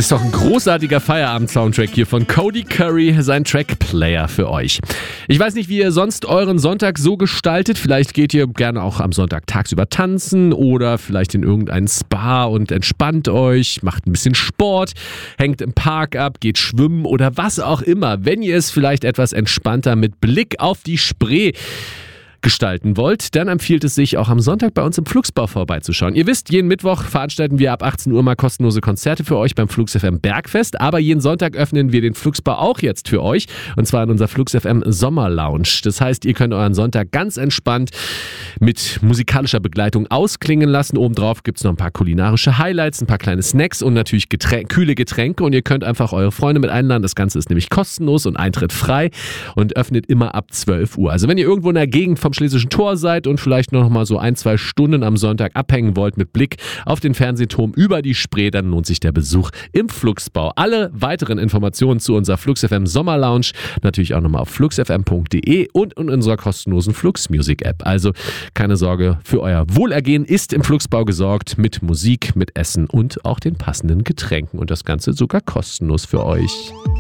Ist doch ein großartiger Feierabend-Soundtrack hier von Cody Curry, sein Track-Player für euch. Ich weiß nicht, wie ihr sonst euren Sonntag so gestaltet. Vielleicht geht ihr gerne auch am Sonntag tagsüber tanzen oder vielleicht in irgendein Spa und entspannt euch, macht ein bisschen Sport, hängt im Park ab, geht schwimmen oder was auch immer. Wenn ihr es vielleicht etwas entspannter mit Blick auf die Spree gestalten wollt, dann empfiehlt es sich auch am Sonntag bei uns im Flugsbau vorbeizuschauen. Ihr wisst, jeden Mittwoch veranstalten wir ab 18 Uhr mal kostenlose Konzerte für euch beim Flux FM Bergfest, aber jeden Sonntag öffnen wir den Flugsbau auch jetzt für euch und zwar in unserer Flux FM Sommerlounge. Das heißt, ihr könnt euren Sonntag ganz entspannt mit musikalischer Begleitung ausklingen lassen. Obendrauf gibt es noch ein paar kulinarische Highlights, ein paar kleine Snacks und natürlich kühle Getränke und ihr könnt einfach eure Freunde mit einladen. Das Ganze ist nämlich kostenlos und Eintritt frei und öffnet immer ab 12 Uhr. Also wenn ihr irgendwo in der Gegend vom Schlesischen Tor seid und vielleicht noch mal so 1-2 Stunden am Sonntag abhängen wollt mit Blick auf den Fernsehturm über die Spree, dann lohnt sich der Besuch im Flugsbau. Alle weiteren Informationen zu unserer Flux FM Sommerlounge natürlich auch nochmal auf fluxfm.de und in unserer kostenlosen Flux Music App. Also keine Sorge, für euer Wohlergehen ist im Flugsbau gesorgt mit Musik, mit Essen und auch den passenden Getränken und das Ganze sogar kostenlos für euch.